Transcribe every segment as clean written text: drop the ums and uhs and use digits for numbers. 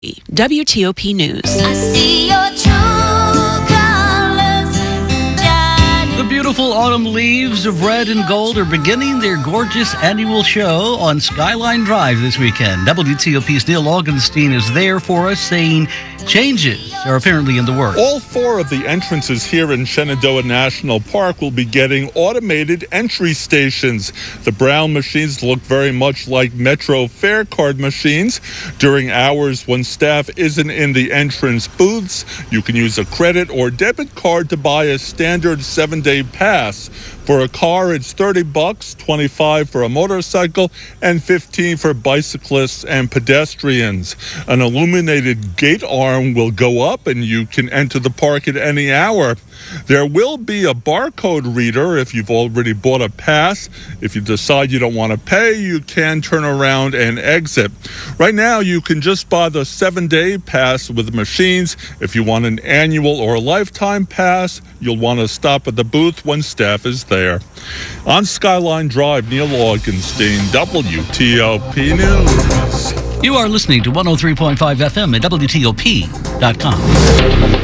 WTOP News. I see your true colors shining. The beautiful autumn leaves of red and gold are beginning their gorgeous annual show on Skyline Drive this weekend. WTOP's Neil Augenstein is there for us, saying changes are apparently in the works. All four of the entrances here in Shenandoah National Park will be getting automated entry stations. The brown machines look very much like Metro fare card machines. During hours when staff isn't in the entrance booths, you can use a credit or debit card to buy a standard 7-day pass. For a car, it's $30, $25 for a motorcycle, and $15 for bicyclists and pedestrians. An illuminated gate arm will go up, and you can enter the park at any hour. There will be a barcode reader if you've already bought a pass. If you decide you don't want to pay, you can turn around and exit. Right now, you can just buy the 7-day pass with the machines. If you want an annual or lifetime pass, you'll want to stop at the booth when staff is there. On Skyline Drive, Neil Augenstein, WTOP News. You are listening to 103.5 FM at WTOP.com.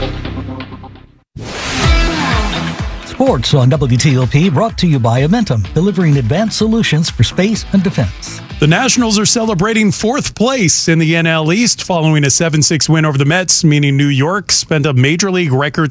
Sports on WTOP, brought to you by Amentum, delivering advanced solutions for space and defense. The Nationals are celebrating fourth place in the NL East following a 7-6 win over the Mets, meaning New York spent a Major League record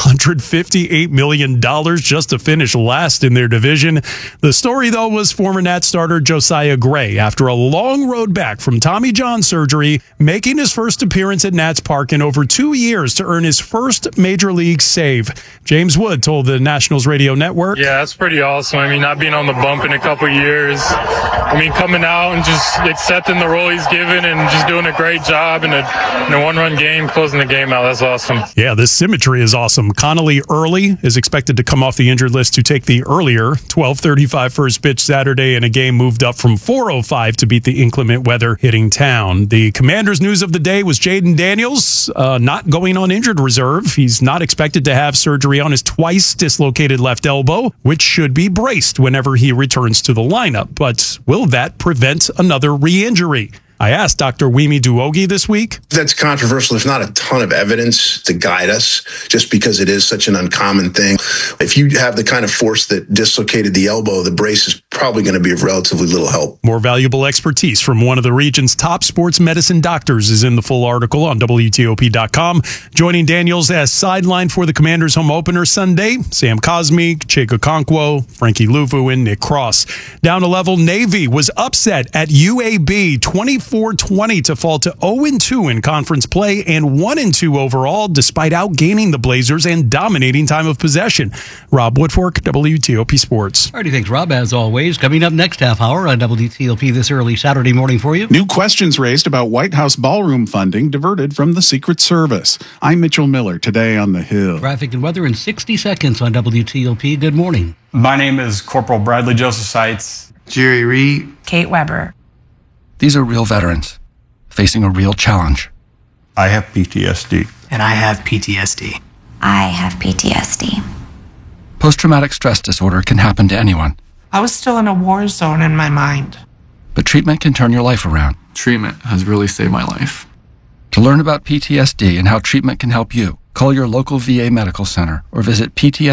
$358 million just to finish last in their division. The story, though, was former Nats starter Josiah Gray, after a long road back from Tommy John surgery, making his first appearance at Nats Park in over 2 years to earn his first Major League save. James Wood told the Nationals radio network. Yeah, that's pretty awesome. I mean, not being on the bump in a couple years. I mean, coming out and just accepting the role he's given and just doing a great job in a one-run game, closing the game out. That's awesome. Yeah, this symmetry is awesome. Connolly Early is expected to come off the injured list to take the earlier 12:35 first pitch Saturday in a game moved up from 4:05 to beat the inclement weather hitting town. The Commanders' news of the day was Jaden Daniels not going on injured reserve. He's not expected to have surgery on his twice dislocated left elbow, which should be braced whenever he returns to the lineup. But will that prevent another re-injury? I asked Dr. Wimi Duogi this week. That's controversial. There's not a ton of evidence to guide us just because it is such an uncommon thing. If you have the kind of force that dislocated the elbow, the brace is probably going to be of relatively little help. More valuable expertise from one of the region's top sports medicine doctors is in the full article on WTOP.com. Joining Daniels as sideline for the Commanders' home opener Sunday, Sam Cosmi, Chika Okonkwo, Frankie Luvu, and Nick Cross. Down a level, Navy was upset at UAB 24-20 to fall to 0-2 in conference play and 1-2 overall, despite outgaining the Blazers and dominating time of possession. Rob Woodfork, WTOP Sports. All righty, thanks, Rob, as always. Coming up next half hour on WTOP this early Saturday morning for you. New questions raised about White House ballroom funding diverted from the Secret Service. I'm Mitchell Miller, today on The Hill. Traffic and weather in 60 seconds on WTOP. Good morning. My name is Corporal Bradley Joseph Seitz. Jerry Reed. Kate Weber. These are real veterans facing a real challenge. I have PTSD. And I have PTSD. I have PTSD. Post-traumatic stress disorder can happen to anyone. I was still in a war zone in my mind. But treatment can turn your life around. Treatment has really saved my life. To learn about PTSD and how treatment can help you, call your local VA medical center or visit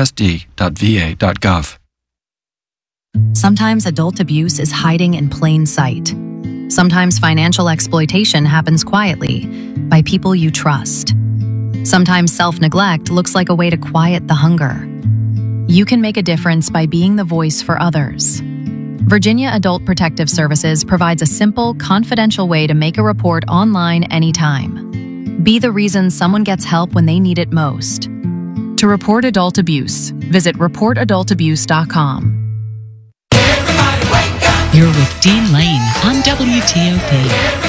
ptsd.va.gov. Sometimes adult abuse is hiding in plain sight. Sometimes financial exploitation happens quietly by people you trust. Sometimes self-neglect looks like a way to quiet the hunger. You can make a difference by being the voice for others. Virginia Adult Protective Services provides a simple, confidential way to make a report online anytime. Be the reason someone gets help when they need it most. To report adult abuse, visit reportadultabuse.com. You're with Dean Lane on WTOP.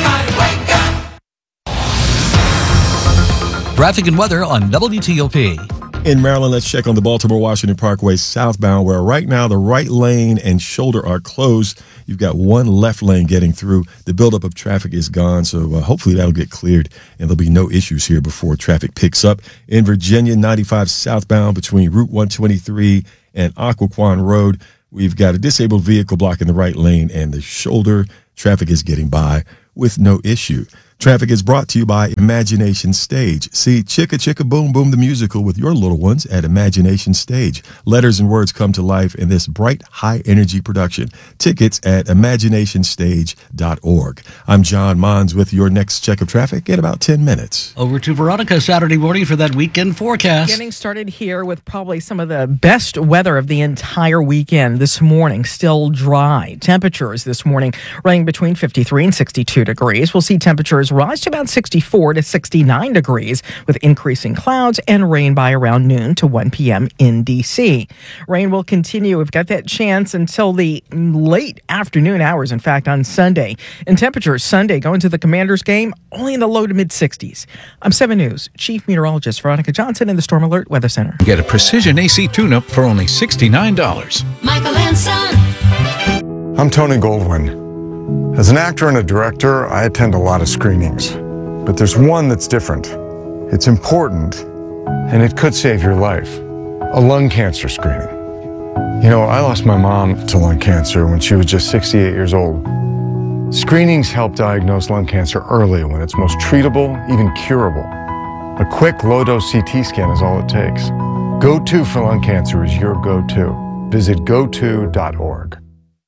Traffic and weather on WTOP. In Maryland, let's check on the Baltimore-Washington Parkway southbound, where right now the right lane and shoulder are closed. You've got one left lane getting through. The buildup of traffic is gone, so hopefully that'll get cleared, and there'll be no issues here before traffic picks up. In Virginia, 95 southbound between Route 123 and Occoquan Road, we've got a disabled vehicle blocking the right lane and the shoulder. Traffic is getting by with no issue. Traffic is brought to you by Imagination Stage. See Chicka Chicka Boom Boom the musical with your little ones at Imagination Stage. Letters and words come to life in this bright, high-energy production. Tickets at imaginationstage.org. I'm John Mons with your next check of traffic in about 10 minutes. Over to Veronica Saturday morning for that weekend forecast. Getting started here with probably some of the best weather of the entire weekend this morning. Still dry. Temperatures this morning running between 53 and 62 degrees. We'll see temperatures rise to about 64 to 69 degrees with increasing clouds and rain by around noon to 1 p.m. in D.C. Rain will continue. We've got that chance until the late afternoon hours, in fact, on Sunday. And temperatures Sunday going to the Commanders game only in the low to mid 60s. I'm 7 News Chief Meteorologist Veronica Johnson in the Storm Alert Weather Center. Get a precision AC tune-up for only $69. Michael and Son. I'm Tony Goldwyn. As an actor and a director, I attend a lot of screenings. But there's one that's different. It's important, and it could save your life. A lung cancer screening. You know, I lost my mom to lung cancer when she was just 68 years old. Screenings help diagnose lung cancer early when it's most treatable, even curable. A quick low-dose CT scan is all it takes. Go-To for lung cancer is your go-to. Visit goto.org.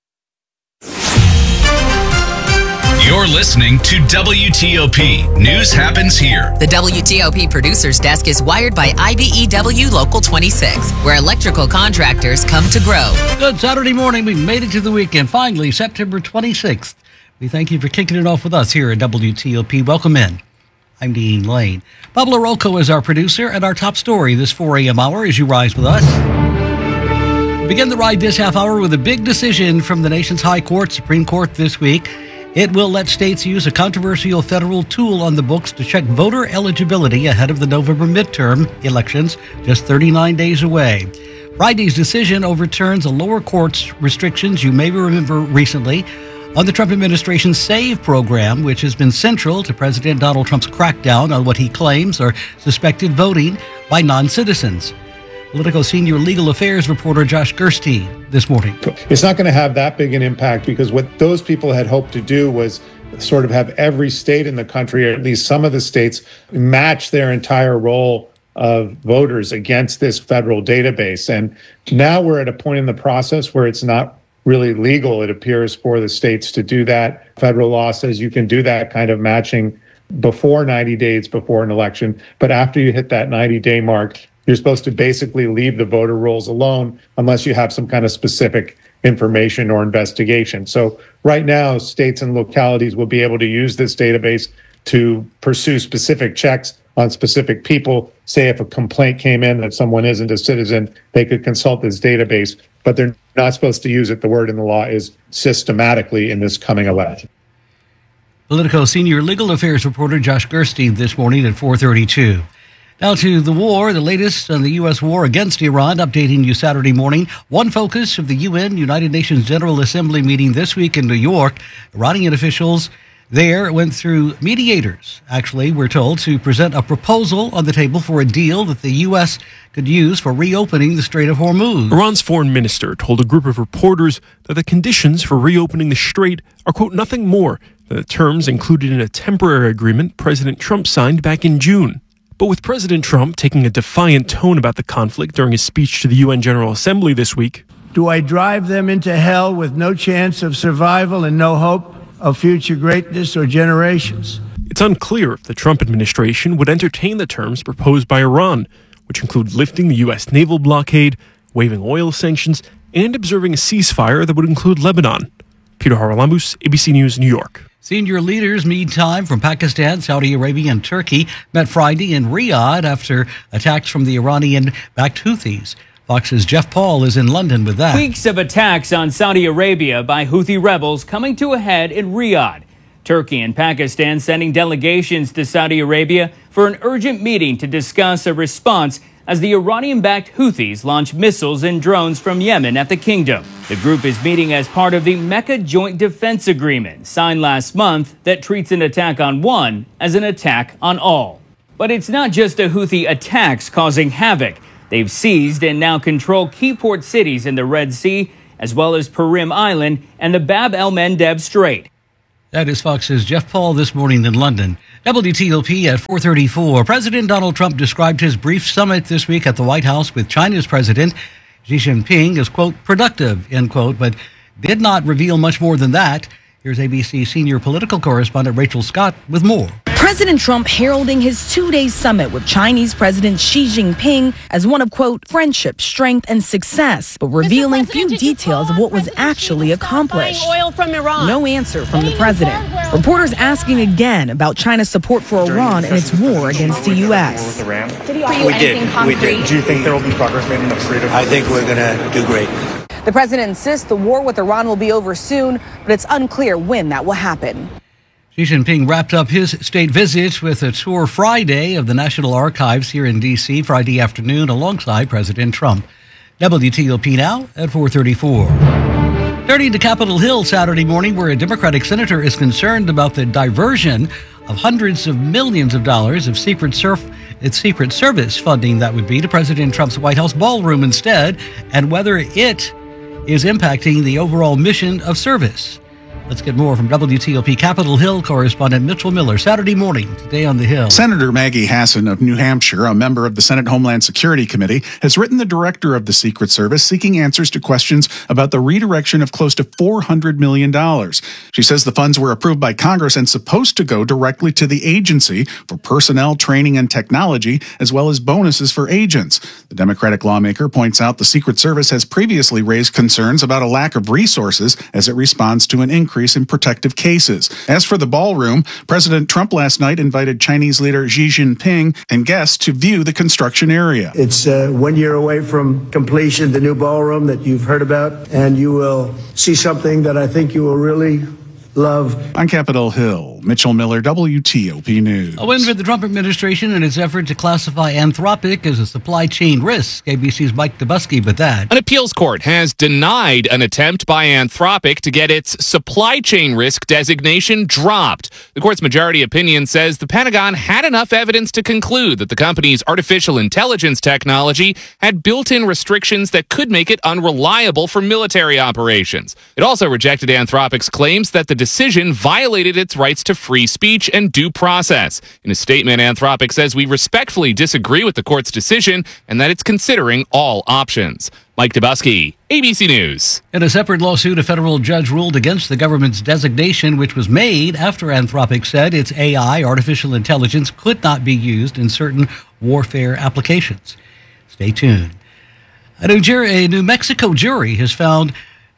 You're listening to WTOP. News happens here. The WTOP Producers Desk is wired by IBEW Local 26, where electrical contractors come to grow. Good Saturday morning. We've made it to the weekend. Finally, September 26th. We thank you for kicking it off with us here at WTOP. Welcome in. I'm Dean Lane. Pablo Rocco is our producer, and our top story this 4 a.m. hour as you rise with us. We begin the ride this half hour with a big decision from the nation's high court, Supreme Court, this week. It will let states use a controversial federal tool on the books to check voter eligibility ahead of the November midterm elections, just 39 days away. Friday's decision overturns a lower court's restrictions you may remember recently on the Trump administration's SAVE program, which has been central to President Donald Trump's crackdown on what he claims are suspected voting by non-citizens. Politico senior legal affairs reporter Josh Gerstein this morning. It's not going to have that big an impact because what those people had hoped to do was sort of have every state in the country, or at least some of the states, match their entire roll of voters against this federal database. And now we're at a point in the process where it's not really legal, it appears, for the states to do that. Federal law says you can do that kind of matching before 90 days before an election. But after you hit that 90-day mark, you're supposed to basically leave the voter rolls alone unless you have some kind of specific information or investigation. So right now, states and localities will be able to use this database to pursue specific checks on specific people. Say if a complaint came in that someone isn't a citizen, they could consult this database, but they're not supposed to use it. The word in the law is systematically in this coming election. Politico senior legal affairs reporter Josh Gerstein this morning at 4:32. Now to the war, the latest on the U.S. war against Iran, updating you Saturday morning. One focus of the UN, United Nations General Assembly meeting this week in New York. Iranian officials there went through mediators, actually, we're told, to present a proposal on the table for a deal that the U.S. could use for reopening the Strait of Hormuz. Iran's foreign minister told a group of reporters that the conditions for reopening the strait are, quote, nothing more than the terms included in a temporary agreement President Trump signed back in June. But with President Trump taking a defiant tone about the conflict during his speech to the UN General Assembly this week. Do I drive them into hell with no chance of survival and no hope of future greatness or generations? It's unclear if the Trump administration would entertain the terms proposed by Iran, which include lifting the U.S. naval blockade, waiving oil sanctions, and observing a ceasefire that would include Lebanon. Peter Haralambous, ABC News, New York. Senior leaders, meantime, from Pakistan, Saudi Arabia, and Turkey met Friday in Riyadh after attacks from the Iranian-backed Houthis. Fox's Jeff Paul is in London with that. Weeks of attacks on Saudi Arabia by Houthi rebels coming to a head in Riyadh. Turkey and Pakistan sending delegations to Saudi Arabia for an urgent meeting to discuss a response as the Iranian-backed Houthis launch missiles and drones from Yemen at the kingdom. The group is meeting as part of the Mecca Joint Defense Agreement, signed last month, that treats an attack on one as an attack on all. But it's not just the Houthi attacks causing havoc. They've seized and now control key port cities in the Red Sea, as well as Perim Island and the Bab el-Mandeb Strait. That is Fox's Jeff Paul this morning in London. WTOP at 4:34. President Donald Trump described his brief summit this week at the White House with China's President Xi Jinping as, quote, productive, end quote, but did not reveal much more than that. Here's ABC senior political correspondent Rachel Scott with more. President Trump heralding his two-day summit with Chinese President Xi Jinping as one of, quote, friendship, strength, and success, but revealing few details of what was actually accomplished. Oil from Iran. No answer from the president. Reporters asking again about China's support for Iran and its war against the U.S. We did. Do you think there will be progress made in the freedom? I think we're going to do great. The president insists the war with Iran will be over soon, but it's unclear when that will happen. Xi Jinping wrapped up his state visit with a tour Friday of the National Archives here in D.C. Friday afternoon alongside President Trump. WTOP now at 4:34. Turning to Capitol Hill Saturday morning, where a Democratic senator is concerned about the diversion of hundreds of millions of dollars of Secret Service funding that would be to President Trump's White House ballroom instead, and whether it is impacting the overall mission of service. Let's get more from WTOP Capitol Hill correspondent Mitchell Miller Saturday morning, today on the Hill. Senator Maggie Hassan of New Hampshire, a member of the Senate Homeland Security Committee, has written the director of the Secret Service seeking answers to questions about the redirection of close to $400 million. She says the funds were approved by Congress and supposed to go directly to the agency for personnel, training, and technology, as well as bonuses for agents. The Democratic lawmaker points out the Secret Service has previously raised concerns about a lack of resources as it responds to an increase in protective cases. As for the ballroom, President Trump last night invited Chinese leader Xi Jinping and guests to view the construction area. It's 1 year away from completion, the new ballroom that you've heard about, and you will see something that I think you will really love. On Capitol Hill, Mitchell Miller, WTOP News. A win for the Trump administration in its effort to classify Anthropic as a supply chain risk. ABC's Mike Dubusky with that. An appeals court has denied an attempt by Anthropic to get its supply chain risk designation dropped. The court's majority opinion says the Pentagon had enough evidence to conclude that the company's artificial intelligence technology had built-in restrictions that could make it unreliable for military operations. It also rejected Anthropic's claims that the decision violated its rights to free speech and due process. In a statement, Anthropic says we respectfully disagree with the court's decision and that it's considering all options. Mike Dubusky, ABC News. In a separate lawsuit, a federal judge ruled against the government's designation, which was made after Anthropic said its AI, artificial intelligence, could not be used in certain warfare applications. Stay tuned. A New Mexico jury has found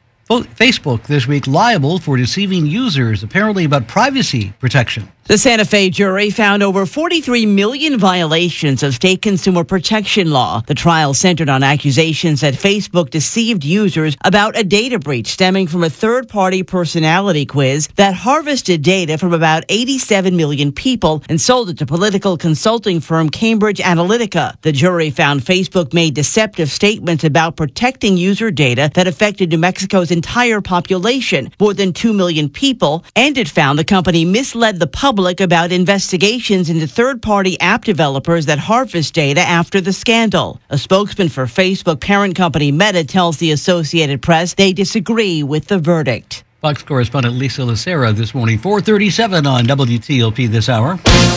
Facebook this week liable for deceiving users, apparently about privacy protection. The Santa Fe jury found over 43 million violations of state consumer protection law. The trial centered on accusations that Facebook deceived users about a data breach stemming from a third-party personality quiz that harvested data from about 87 million people and sold it to political consulting firm Cambridge Analytica. The jury found Facebook made deceptive statements about protecting user data that affected New Mexico's entire population, more than 2 million people, and it found the company misled the public about investigations into third-party app developers that harvest data after the scandal. A spokesman for Facebook parent company Meta tells the Associated Press they disagree with the verdict. Fox correspondent Lisa Lacera this morning, 4:37 on WTOP this hour.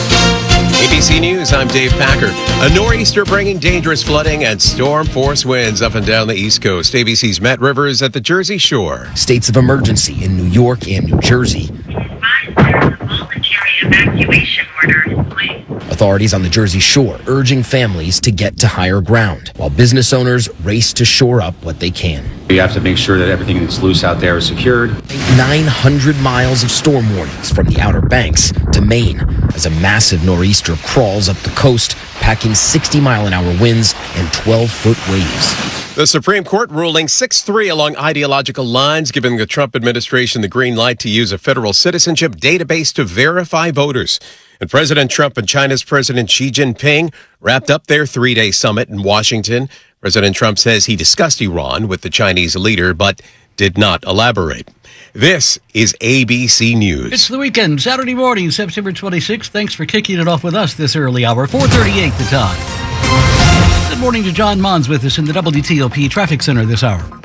ABC News, I'm Dave Packer. A nor'easter bringing dangerous flooding and storm force winds up and down the East Coast. ABC's Matt Rivers at the Jersey Shore. States of emergency in New York and New Jersey. Evacuation order in place. Authorities on the Jersey Shore urging families to get to higher ground, while business owners race to shore up what they can. We have to make sure that everything that's loose out there is secured. 900 miles of storm warnings from the Outer Banks to Maine as a massive nor'easter crawls up the coast, packing 60-mile-an-hour winds and 12-foot waves. The Supreme Court ruling 6-3 along ideological lines, giving the Trump administration the green light to use a federal citizenship database to verify voters. And President Trump and China's President Xi Jinping wrapped up their three-day summit in Washington. President Trump says he discussed Iran with the Chinese leader, but did not elaborate. This is ABC News. It's the weekend, Saturday morning, September 26th. Thanks for kicking it off with us this early hour, 4:38 the time. Good morning to John Mons with us in the WTOP Traffic Center this hour.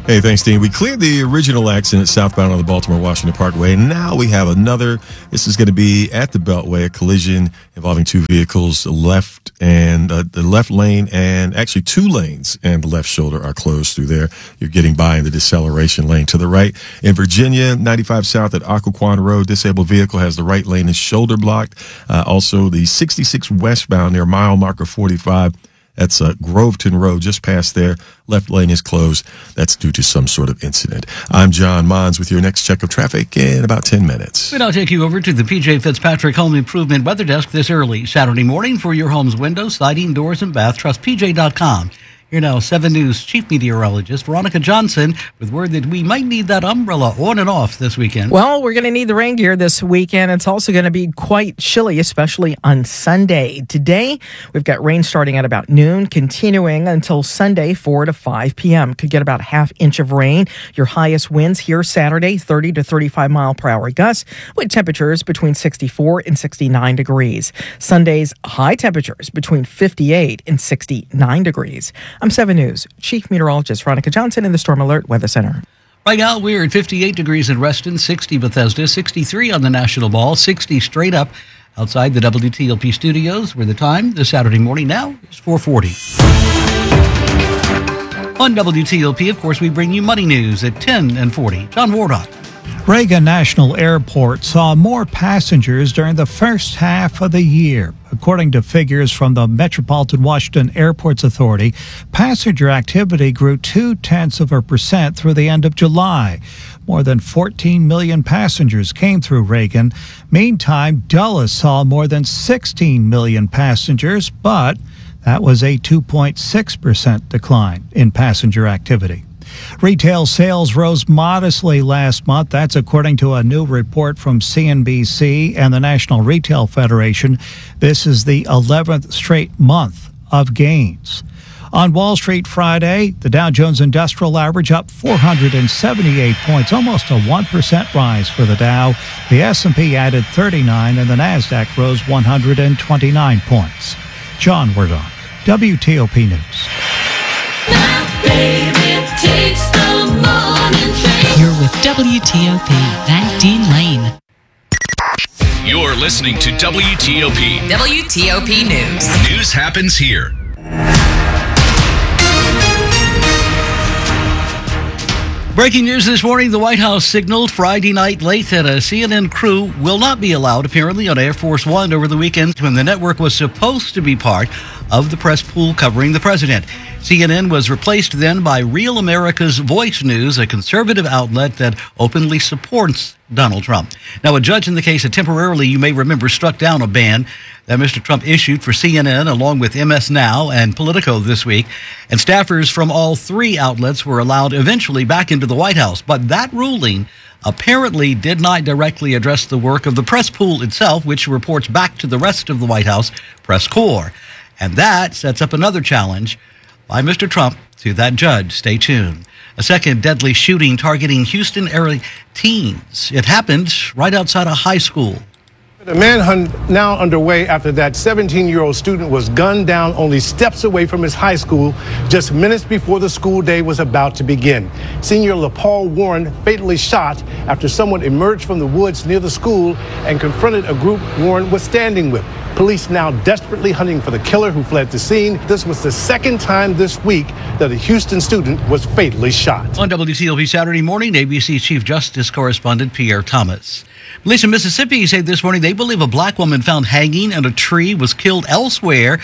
Hey, thanks, Dean. We cleared the original accident southbound on the Baltimore-Washington Parkway. Now we have another. This is going to be at the Beltway, a collision involving two vehicles, the left lane and actually two lanes and the left shoulder are closed through there. You're getting by in the deceleration lane to the right. In Virginia, 95 South at Occoquan Road, disabled vehicle has the right lane and shoulder blocked. Also, the 66 westbound near mile marker 45. That's Groveton Road, just past there. Left lane is closed. That's due to some sort of incident. I'm John Mons with your next check of traffic in about 10 minutes. We now take you over to the PJ Fitzpatrick Home Improvement Weather Desk this early Saturday morning for your home's windows, siding, doors, and bath. Trust PJ.com. Here now, 7 News Chief Meteorologist Veronica Johnson with word that we might need that umbrella on and off this weekend. Well, we're going to need the rain gear this weekend. It's also going to be quite chilly, especially on Sunday. Today, we've got rain starting at about noon, continuing until Sunday, 4 to 5 p.m. Could get about a half inch of rain. Your highest winds here Saturday, 30 to 35 mile per hour gusts, with temperatures between 64 and 69 degrees. Sunday's high temperatures between 58 and 69 degrees. I'm 7 News Chief Meteorologist Veronica Johnson in the Storm Alert Weather Center. Right now, we're at 58 degrees in Reston, 60 Bethesda, 63 on the National Mall, 60 straight up outside the WTOP studios, where the time this Saturday morning now is 4:40. On WTOP, of course, we bring you money news at 10 and 40. John Wardock. Reagan National Airport saw more passengers during the first half of the year. According to figures from the Metropolitan Washington Airports Authority, passenger activity grew 0.2% through the end of July. More than 14 million passengers came through Reagan. Meantime, Dulles saw more than 16 million passengers, but that was a 2.6% decline in passenger activity. Retail sales rose modestly last month. That's according to a new report from CNBC and the National Retail Federation. This is the 11th straight month of gains. On Wall Street Friday, the Dow Jones Industrial Average up 478 points, almost a 1% rise for the Dow. The S&P added 39 and the Nasdaq rose 129 points. John Wardock, WTOP News. You're with WTOP. That's Dean Lane. You're listening to WTOP. WTOP News. News happens here. Breaking news this morning, the White House signaled Friday night late that a CNN crew will not be allowed apparently on Air Force One over the weekend when the network was supposed to be part of the press pool covering the president. CNN was replaced then by Real America's Voice News, a conservative outlet that openly supports Donald Trump. Now, a judge in the case had temporarily, you may remember, struck down a ban that Mr. Trump issued for CNN along with MS Now and Politico this week. And staffers from all three outlets were allowed eventually back into the White House. But that ruling apparently did not directly address the work of the press pool itself, which reports back to the rest of the White House press corps. And that sets up another challenge by Mr. Trump to that judge. Stay tuned. A second deadly shooting targeting Houston area teens. It happened right outside a high school. A manhunt now underway after that 17-year-old student was gunned down only steps away from his high school just minutes before the school day was about to begin. Senior LaPaul Warren fatally shot after someone emerged from the woods near the school and confronted a group Warren was standing with. Police now desperately hunting for the killer who fled the scene. This was the second time this week that a Houston student was fatally shot. On WTOP Saturday morning, ABC Chief Justice correspondent Pierre Thomas. Police in Mississippi say this morning they believe a black woman found hanging in a tree was killed elsewhere,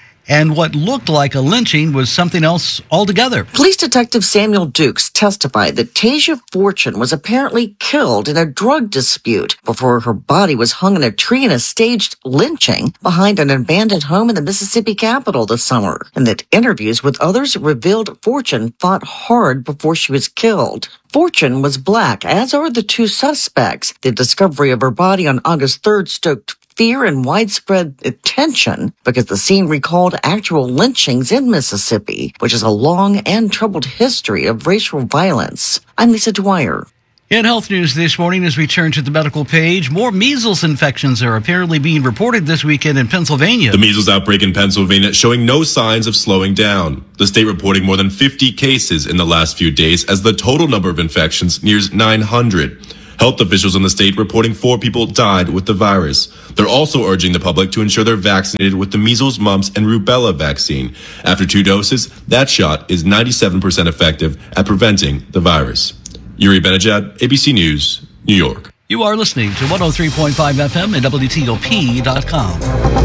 and what looked like a lynching was something else altogether. Police Detective Samuel Dukes testified that Tasia Fortune was apparently killed in a drug dispute before her body was hung in a tree in a staged lynching behind an abandoned home in the Mississippi capital this summer, and that interviews with others revealed Fortune fought hard before she was killed. Fortune was black, as are the two suspects. The discovery of her body on August 3rd stoked fear and widespread attention because the scene recalled actual lynchings in Mississippi, which has a long and troubled history of racial violence. I'm Lisa Dwyer. In health news this morning, as we turn to the medical page, more measles infections are apparently being reported this weekend in Pennsylvania. The measles outbreak in Pennsylvania showing no signs of slowing down. The state reporting more than 50 cases in the last few days as the total number of infections nears 900. Health officials in the state reporting 4 people died with the virus. They're also urging the public to ensure they're vaccinated with the measles, mumps, and rubella vaccine. After 2 doses, that shot is 97% effective at preventing the virus. Yuri Benajad, ABC News, New York. You are listening to 103.5 FM and WTOP.com.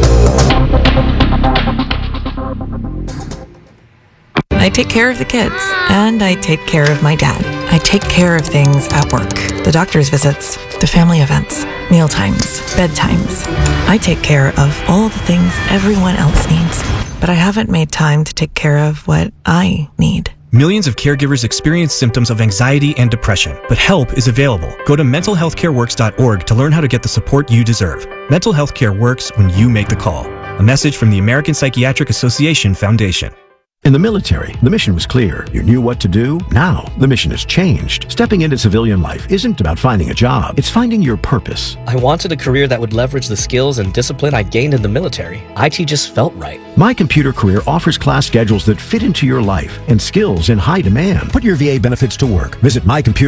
I take care of the kids, and I take care of my dad. I take care of things at work. The doctor's visits, the family events, meal times, bedtimes. I take care of all the things everyone else needs, but I haven't made time to take care of what I need. Millions of caregivers experience symptoms of anxiety and depression, but help is available. Go to mentalhealthcareworks.org to learn how to get the support you deserve. Mental health care works when you make the call. A message from the American Psychiatric Association Foundation. In the military, the mission was clear. You knew what to do. Now, the mission has changed. Stepping into civilian life isn't about finding a job. It's finding your purpose. I wanted a career that would leverage the skills and discipline I gained in the military. IT just felt right. My Computer Career offers class schedules that fit into your life and skills in high demand. Put your VA benefits to work. Visit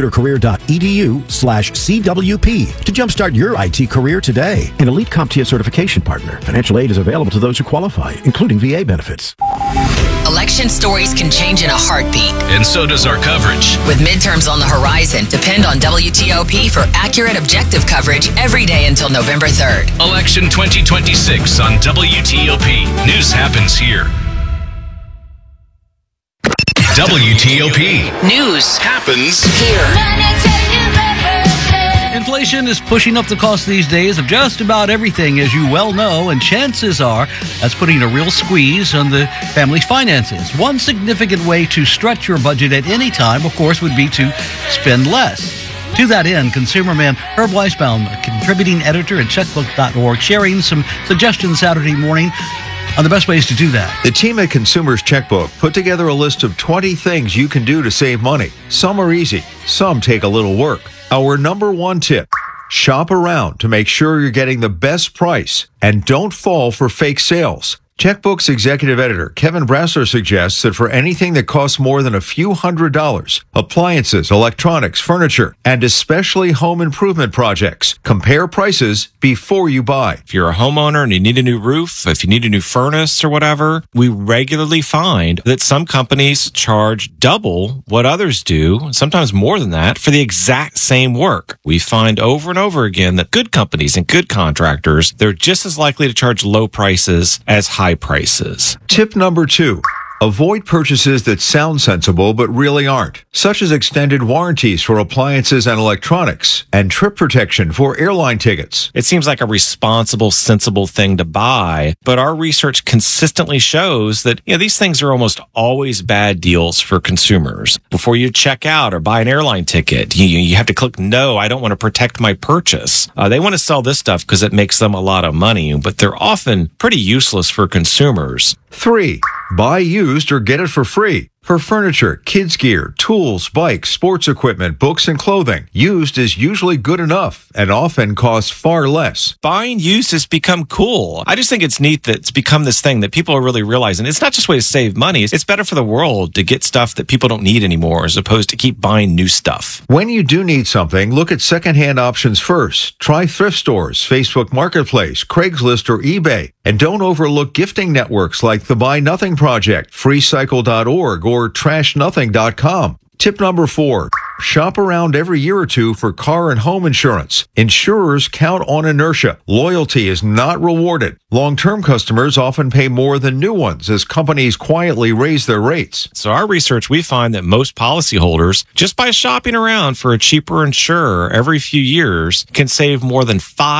mycomputercareer.edu/CWP to jumpstart your IT career today. An elite CompTIA certification partner. Financial aid is available to those who qualify, including VA benefits. Election stories can change in a heartbeat. And so does our coverage. With midterms on the horizon, depend on WTOP for accurate, objective coverage every day until November 3rd. Election 2026 on WTOP. News happens here. WTOP. News happens here. Inflation is pushing up the cost these days of just about everything, as you well know, and chances are that's putting a real squeeze on the family's finances. One significant way to stretch your budget at any time, of course, would be to spend less. To that end, Consumerman Herb Weisbaum, a contributing editor at checkbook.org, sharing some suggestions Saturday morning on the best ways to do that. The team at Consumers Checkbook put together a list of 20 things you can do to save money. Some are easy, some take a little work. Our number 1 tip, shop around to make sure you're getting the best price and don't fall for fake sales. Checkbook's executive editor, Kevin Brassler, suggests that for anything that costs more than a few $100s, appliances, electronics, furniture, and especially home improvement projects, compare prices before you buy. If you're a homeowner and you need a new roof, if you need a new furnace or whatever, we regularly find that some companies charge double what others do, sometimes more than that, for the exact same work. We find over and over again that good companies and good contractors, they're just as likely to charge low prices as high prices. Tip number 2. Avoid purchases that sound sensible but really aren't, such as extended warranties for appliances and electronics and trip protection for airline tickets. It seems like a responsible, sensible thing to buy, but our research consistently shows that these things are almost always bad deals for consumers. Before you check out or buy an airline ticket, you have to click no, I don't want to protect my purchase. They want to sell this stuff because it makes them a lot of money, but they're often pretty useless for consumers. 3. Buy used or get it for free. For furniture, kids gear, tools, bikes, sports equipment, books, and clothing, used is usually good enough and often costs far less. Buying used has become cool. I just think it's neat that it's become this thing that people are really realizing. It's not just a way to save money. It's better for the world to get stuff that people don't need anymore as opposed to keep buying new stuff. When you do need something, look at secondhand options first. Try thrift stores, Facebook Marketplace, Craigslist, or eBay. And don't overlook gifting networks like the Buy Nothing Project, freecycle.org, or trashnothing.com. Tip number 4. Shop around every year or two for car and home insurance. Insurers count on inertia. Loyalty is not rewarded. Long-term customers often pay more than new ones as companies quietly raise their rates. So our research, we find that most policyholders, just by shopping around for a cheaper insurer every few years, can save more than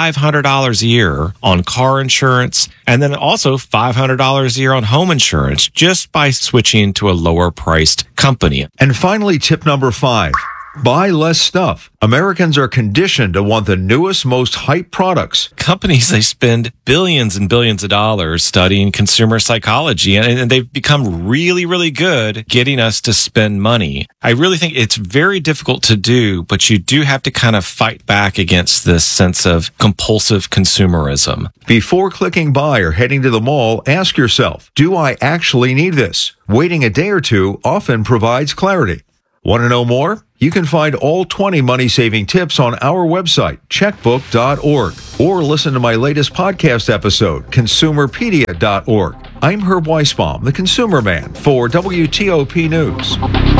$500 a year on car insurance, and then also $500 a year on home insurance just by switching to a lower-priced company. And finally, tip number 5. Buy less stuff. Americans are conditioned to want the newest, most hyped products. Companies, they spend billions and billions of dollars studying consumer psychology, and they've become really, really good getting us to spend money. I really think it's very difficult to do, but you do have to kind of fight back against this sense of compulsive consumerism. Before clicking buy or heading to the mall, ask yourself, do I actually need this? Waiting a day or two often provides clarity. Want to know more? You can find all 20 money-saving tips on our website, checkbook.org, or listen to my latest podcast episode, consumerpedia.org. I'm Herb Weisbaum, the Consumer Man, for WTOP News.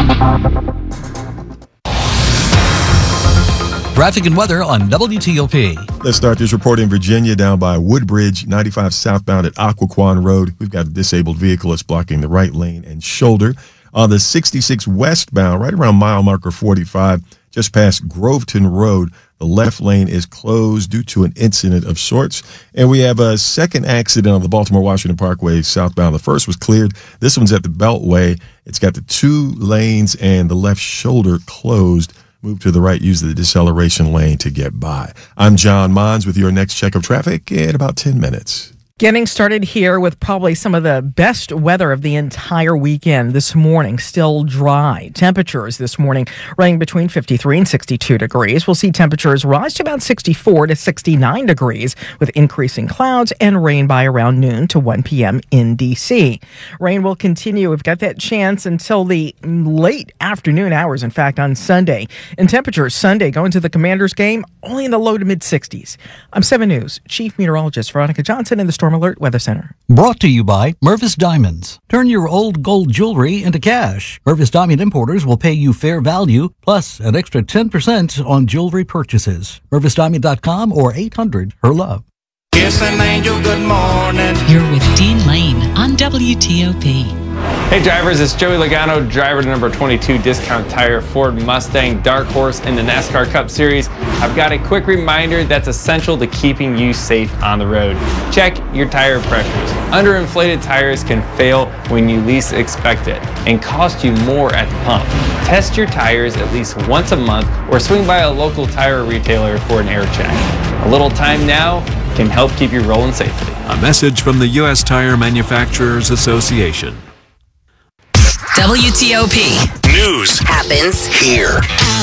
Traffic and weather on WTOP. Let's start this report in Virginia down by Woodbridge, 95 southbound at Occoquan Road. We've got a disabled vehicle that's blocking the right lane and shoulder. On the 66 westbound, right around mile marker 45, just past Groveton Road, the left lane is closed due to an incident of sorts. And we have a second accident on the Baltimore-Washington Parkway southbound. The first was cleared. This one's at the Beltway. It's got the two lanes and the left shoulder closed. Move to the right, use the deceleration lane to get by. I'm John Mons with your next check of traffic in about 10 minutes. Getting started here with probably some of the best weather of the entire weekend this morning. Still dry. Temperatures this morning running between 53 and 62 degrees. We'll see temperatures rise to about 64 to 69 degrees with increasing clouds and rain by around noon to 1 p.m. in D.C. Rain will continue. We've got that chance until the late afternoon hours, in fact, on Sunday. And temperatures Sunday going to the Commanders game only in the low to mid 60s. I'm 7 News Chief Meteorologist Veronica Johnson in the Storm Alert Weather Center. Brought to you by Mervis Diamonds. Turn your old gold jewelry into cash. Mervis Diamond Importers will pay you fair value plus an extra 10% on jewelry purchases. MervisDiamond.com or 800-HER-LOVE. Kiss an angel good morning. You're with Dean Lane on WTOP. Hey drivers, it's Joey Logano, driver to number 22 Discount Tire Ford Mustang Dark Horse in the NASCAR Cup Series. I've got a quick reminder that's essential to keeping you safe on the road. Check your tire pressures. Underinflated tires can fail when you least expect it and cost you more at the pump. Test your tires at least once a month or swing by a local tire retailer for an air check. A little time now can help keep you rolling safely. A message from the U.S. Tire Manufacturers Association. WTOP. News happens here.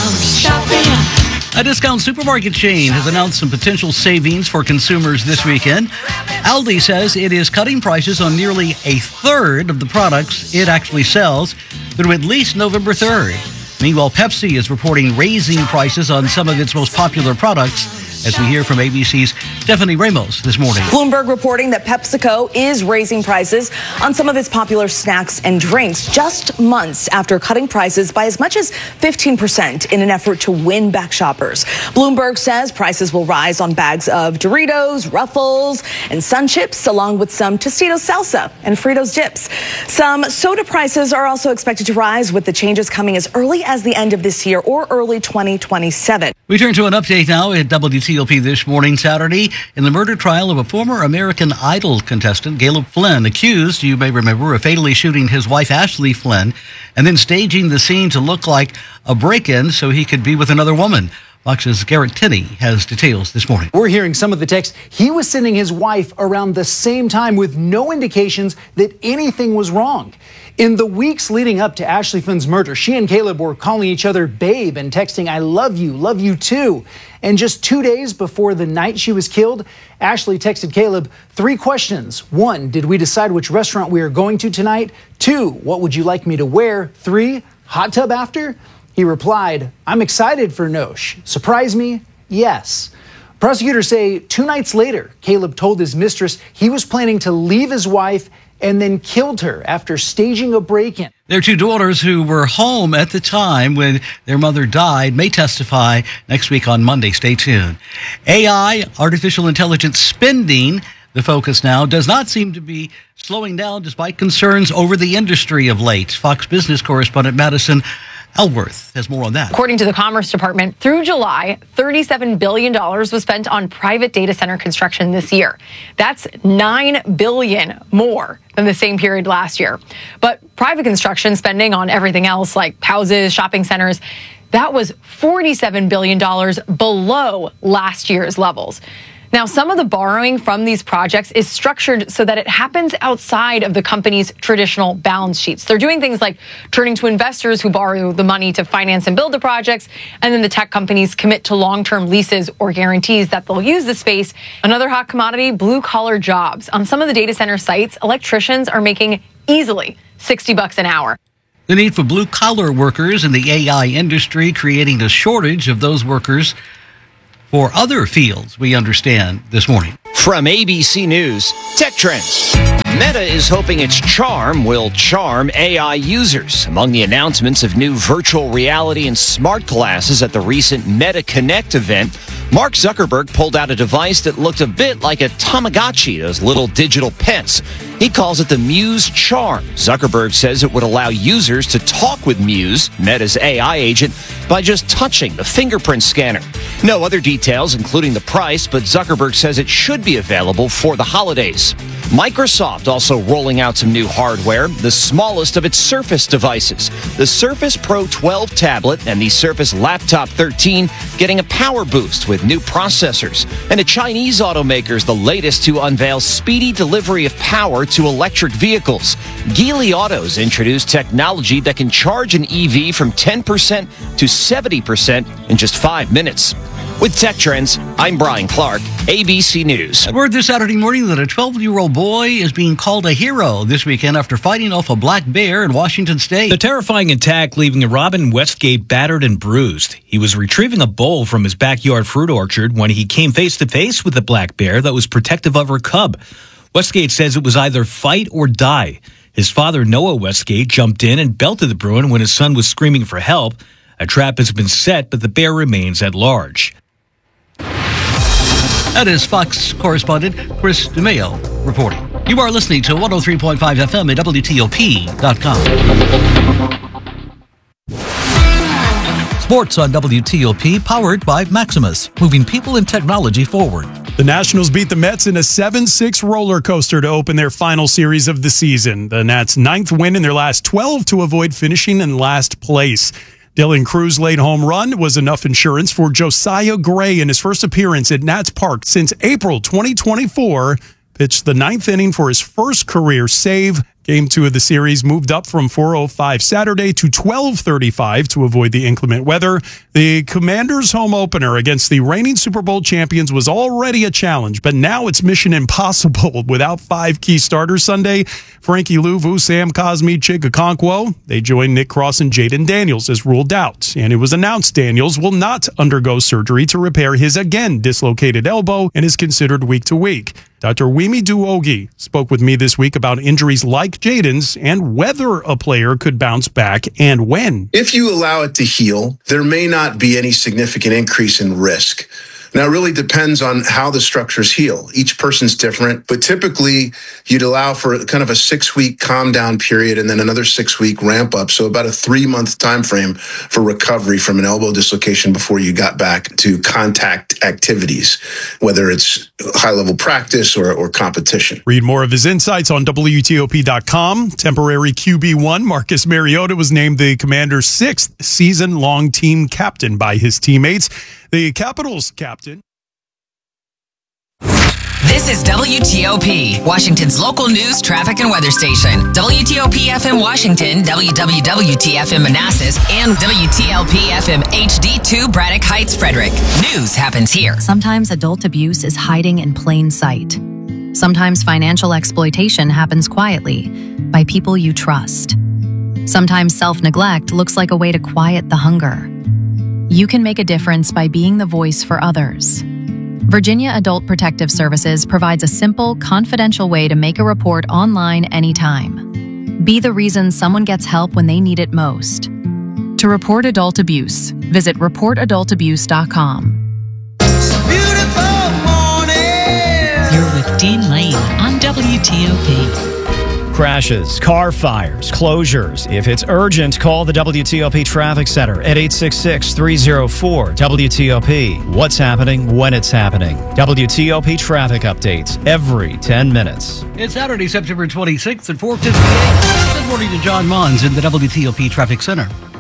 A discount supermarket chain has announced some potential savings for consumers this weekend. Aldi says it is cutting prices on nearly a third of the products it actually sells through at least November 3rd. Meanwhile, Pepsi is reporting raising prices on some of its most popular products, as we hear from ABC's Stephanie Ramos this morning. Bloomberg reporting that PepsiCo is raising prices on some of its popular snacks and drinks just months after cutting prices by as much as 15% in an effort to win back shoppers. Bloomberg says prices will rise on bags of Doritos, Ruffles, and Sun Chips, along with some Tostitos salsa and Fritos dips. Some soda prices are also expected to rise, with the changes coming as early as the end of this year or early 2027. We turn to an update now at WTOP this morning, Saturday, in the murder trial of a former American Idol contestant, Caleb Flynn, accused, you may remember, of fatally shooting his wife, Ashley Flynn, and then staging the scene to look like a break-in so he could be with another woman. Fox's Garrett Tinney has details this morning. We're hearing some of the texts. He was sending his wife around the same time with no indications that anything was wrong. In the weeks leading up to Ashley Flynn's murder, she and Caleb were calling each other babe and texting, "I love you too." And just 2 days before the night she was killed, Ashley texted Caleb 3 questions. 1, did we decide which restaurant we are going to tonight? 2, what would you like me to wear? 3, hot tub after? He replied, "I'm excited for Nosh. Surprise me? Yes." Prosecutors say 2 nights later, Caleb told his mistress he was planning to leave his wife and then killed her after staging a break-in. Their 2 daughters, who were home at the time when their mother died, may testify next week on Monday. Stay tuned. AI, artificial intelligence spending, the focus now, does not seem to be slowing down despite concerns over the industry of late. Fox Business correspondent Madison Alworth has more on that. According to the Commerce Department, through July, $37 billion was spent on private data center construction this year. That's $9 billion more than the same period last year. But private construction spending on everything else, like houses, shopping centers, That was $47 billion below last year's levels. Now, some of the borrowing from these projects is structured so that it happens outside of the company's traditional balance sheets. They're doing things like turning to investors who borrow the money to finance and build the projects, and then the tech companies commit to long-term leases or guarantees that they'll use the space. Another hot commodity, blue-collar jobs. On some of the data center sites, electricians are making easily $60 an hour. The need for blue-collar workers in the AI industry, creating a shortage of those workers for other fields, we understand this morning. From ABC News, Tech Trends. Meta is hoping its charm will charm AI users. Among the announcements of new virtual reality and smart glasses at the recent Meta Connect event, Mark Zuckerberg pulled out a device that looked a bit like a Tamagotchi, those little digital pets. He calls it the Muse Charm. Zuckerberg says it would allow users to talk with Muse, Meta's AI agent, by just touching the fingerprint scanner. No other details, including the price, but Zuckerberg says it should be available for the holidays. Microsoft also rolling out some new hardware, the smallest of its Surface devices. The Surface Pro 12 tablet and the Surface Laptop 13 getting a power boost with new processors. And a Chinese automaker's the latest to unveil speedy delivery of power to electric vehicles. Geely Autos introduced technology that can charge an EV from 10% to 70% in just 5 minutes. With Tech Trends, I'm Brian Clark, ABC News. Word this Saturday morning that a 12-year-old boy is being called a hero this weekend after fighting off a black bear in Washington State. The terrifying attack leaving Robin Westgate battered and bruised. He was retrieving a bowl from his backyard fruit orchard when he came face-to-face with a black bear that was protective of her cub. Westgate says it was either fight or die. His father, Noah Westgate, jumped in and belted the Bruin when his son was screaming for help. A trap has been set, but the bear remains at large. That is Fox correspondent Chris DeMeo reporting. You are listening to 103.5 FM at WTOP.com. Sports on WTOP, powered by Maximus, moving people and technology forward. The Nationals beat the Mets in a 7-6 roller coaster to open their final series of the season. The Nats' 9th win in their last 12 to avoid finishing in last place. Dylan Cruz's late home run was enough insurance for Josiah Gray in his first appearance at Nats Park since April 2024. Pitched the 9th inning for his first career save. Game 2 of the series moved up from 4:05 Saturday to 12:35 to avoid the inclement weather. The Commanders' home opener against the reigning Super Bowl champions was already a challenge, but now it's mission impossible without 5 key starters Sunday. Frankie Louvu, Sam Cosmi, Chig Okonkwo. They joined Nick Cross and Jaden Daniels as ruled out. And it was announced Daniels will not undergo surgery to repair his again dislocated elbow and is considered week to week. Dr. Wimi Duogi spoke with me this week about injuries like Jaden's and whether a player could bounce back and when. If you allow it to heal, there may not be any significant increase in risk. Now, it really depends on how the structures heal. Each person's different, but typically you'd allow for kind of a 6-week calm down period and then another 6-week ramp up. So about a 3-month time frame for recovery from an elbow dislocation before you got back to contact activities, whether it's high-level practice or competition. Read more of his insights on WTOP.com. Temporary QB1 Marcus Mariota was named the Commanders' 6th season-long team captain by his teammates. The Capitals captain. This is WTOP, Washington's local news, traffic, and weather station. WTOP FM Washington, WWWT FM Manassas, and WTLP FM HD2 Braddock Heights, Frederick. News happens here. Sometimes adult abuse is hiding in plain sight. Sometimes financial exploitation happens quietly by people you trust. Sometimes self-neglect looks like a way to quiet the hunger. You can make a difference by being the voice for others. Virginia Adult Protective Services provides a simple, confidential way to make a report online anytime. Be the reason someone gets help when they need it most. To report adult abuse, visit reportadultabuse.com. Beautiful morning. You're with Dean Lane on WTOP. Crashes, car fires, closures. If it's urgent, call the WTOP Traffic Center at 866-304-WTOP. What's happening when it's happening. WTOP traffic updates every 10 minutes. It's Saturday, September 26th at 4:58. Good morning to John Mons in the WTOP Traffic Center.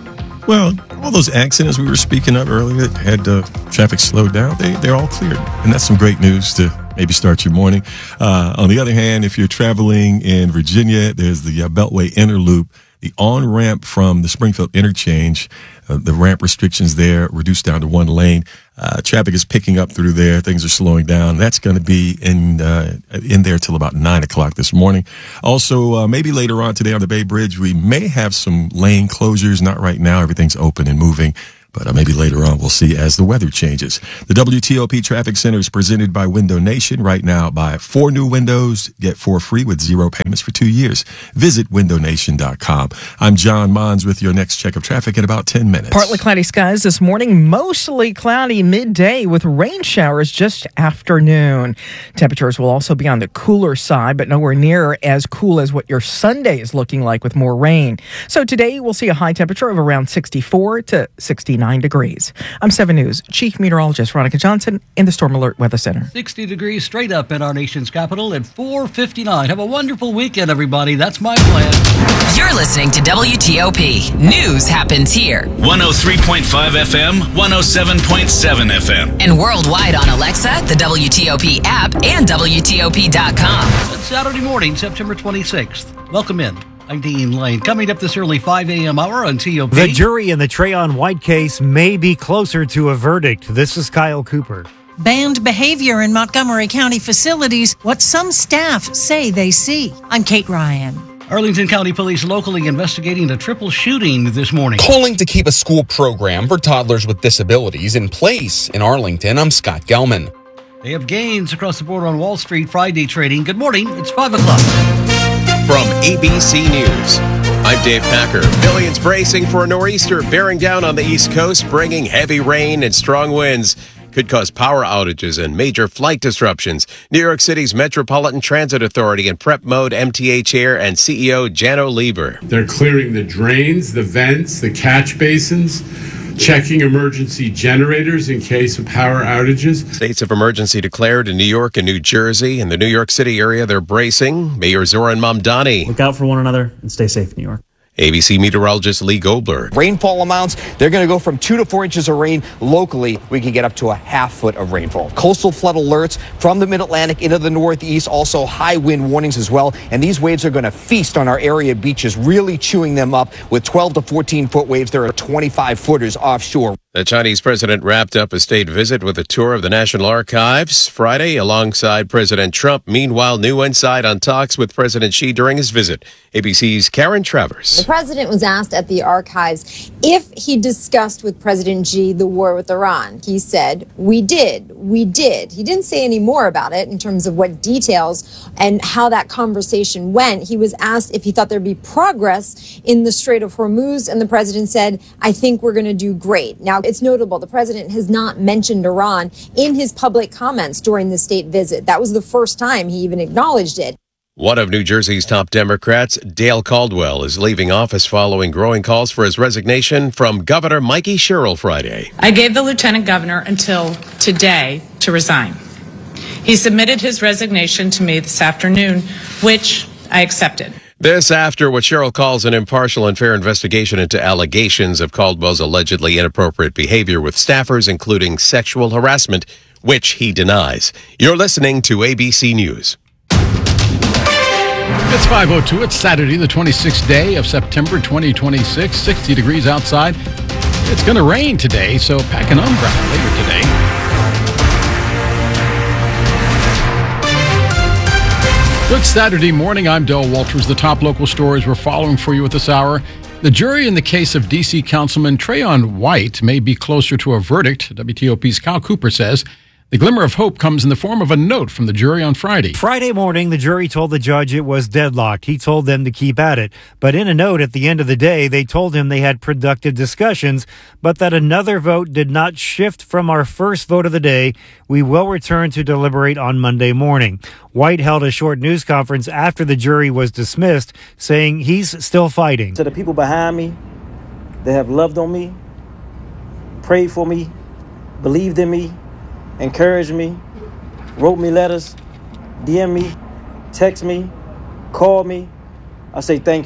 Well, all those accidents we were speaking of earlier that had traffic slowed down, they're all cleared. And that's some great news to maybe start your morning. On the other hand, if you're traveling in Virginia, there's the Beltway Inner Loop, the on-ramp from the Springfield interchange. The ramp restrictions there reduced down to one lane. Traffic is picking up through there. Things are slowing down. That's going to be in there till about 9 o'clock this morning. Also, maybe later on today on the Bay Bridge, we may have some lane closures. Not right now. Everything's open and moving. But maybe later on, we'll see as the weather changes. The WTOP Traffic Center is presented by Window Nation. Right now, buy 4 new windows, get 4 free with 0 payments for 2 years. Visit windownation.com. I'm John Mons with your next check of traffic in about 10 minutes. Partly cloudy skies this morning, mostly cloudy midday with rain showers just afternoon. Temperatures will also be on the cooler side, but nowhere near as cool as what your Sunday is looking like with more rain. So today, we'll see a high temperature of around 64 to 69 degrees. I'm 7 News Chief Meteorologist Veronica Johnson in the Storm Alert Weather Center. 60 degrees straight up in our nation's capital at 4:59. Have a wonderful weekend, everybody. That's my plan. You're listening to WTOP. News happens here. 103.5 FM, 107.7 FM. And worldwide on Alexa, the WTOP app, and WTOP.com. It's Saturday morning, September 26th. Welcome in. I'm Dean Lane. Coming up this early 5 a.m. hour on TOP. The jury in the Trayon White case may be closer to a verdict. This is Kyle Cooper. Banned behavior in Montgomery County facilities, what some staff say they see. I'm Kate Ryan. Arlington County Police locally investigating a triple shooting this morning. Calling to keep a school program for toddlers with disabilities in place in Arlington. I'm Scott Gelman. They have gains across the board on Wall Street Friday trading. Good morning. It's 5 o'clock. From ABC News, I'm Dave Packer. Millions bracing for a nor'easter bearing down on the East Coast, bringing heavy rain and strong winds. Could cause power outages and major flight disruptions. New York City's Metropolitan Transit Authority in prep mode, MTA Chair and CEO Janno Lieber. They're clearing the drains, the vents, the catch basins, checking emergency generators in case of power outages. States of emergency declared in New York and New Jersey. In the New York City area, they're bracing. Mayor Zoran Mamdani. Look out for one another and stay safe in New York. ABC meteorologist Lee Goldberg. Rainfall amounts, they're going to go from 2 to 4 inches of rain. Locally, we can get up to a half foot of rainfall. Coastal flood alerts from the mid-Atlantic into the Northeast, also high wind warnings as well. And these waves are going to feast on our area beaches, really chewing them up with 12 to 14 foot waves. There are 25 footers offshore. The Chinese president wrapped up a state visit with a tour of the National Archives Friday alongside President Trump. Meanwhile, new insight on talks with President Xi during his visit. ABC's Karen Travers. The president was asked at the archives if he discussed with President Xi the war with Iran. He said, we did. He didn't say any more about it in terms of what details and how that conversation went. He was asked if he thought there'd be progress in the Strait of Hormuz, and the president said, I think we're going to do great. Now, it's notable the president has not mentioned Iran in his public comments during the state visit. That was the first time he even acknowledged it. One of New Jersey's top Democrats, Dale Caldwell, is leaving office following growing calls for his resignation from Governor Mikey Sherrill Friday. I gave the lieutenant governor until today to resign. He submitted his resignation to me this afternoon, which I accepted. This after what Sherrill calls an impartial and fair investigation into allegations of Caldwell's allegedly inappropriate behavior with staffers, including sexual harassment, which he denies. You're listening to ABC News. It's 5:02. It's Saturday, the 26th day of September 2026. 60 degrees outside. It's going to rain today, so pack an umbrella later today. Good Saturday morning. I'm Del Walters. The top local stories we're following for you at this hour. The jury in the case of D.C. Councilman Trayon White may be closer to a verdict. WTOP's Kyle Cooper says the glimmer of hope comes in the form of a note from the jury on Friday. Friday morning, the jury told the judge it was deadlocked. He told them to keep at it. But in a note at the end of the day, they told him they had productive discussions, but that another vote did not shift from our first vote of the day. We will return to deliberate on Monday morning. White held a short news conference after the jury was dismissed, saying he's still fighting. To the people behind me that have loved on me, prayed for me, believed in me, encouraged me, wrote me letters, DM me, text me, call me, I say thank you.